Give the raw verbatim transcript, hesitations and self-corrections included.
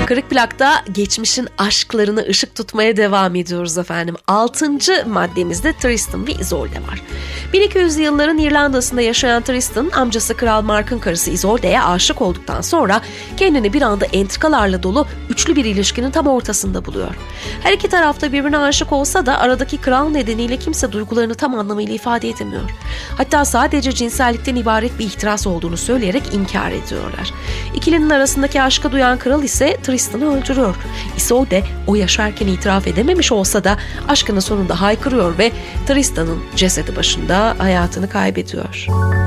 Kırık Plak'ta geçmişin aşklarına ışık tutmaya devam ediyoruz efendim. Altıncı maddemizde Tristan ve Isolde var. bin iki yüzlü yılların İrlanda'sında yaşayan Tristan, amcası Kral Mark'ın karısı Isolde'ye aşık olduktan sonra kendini bir anda entrikalarla dolu üçlü bir ilişkinin tam ortasında buluyor. Her iki tarafta birbirine aşık olsa da aradaki kral nedeniyle kimse duygularını tam anlamıyla ifade edemiyor. Hatta sadece cinsellikten ibaret bir ihtiras olduğunu söyleyerek inkar ediyorlar. İkilinin arasındaki aşkı duyan kral ise Tristan'ı öldürüyor. Isolde o yaşarken itiraf edememiş olsa da aşkının sonunda haykırıyor ve Tristan'ın cesedi başında hayatını kaybediyor.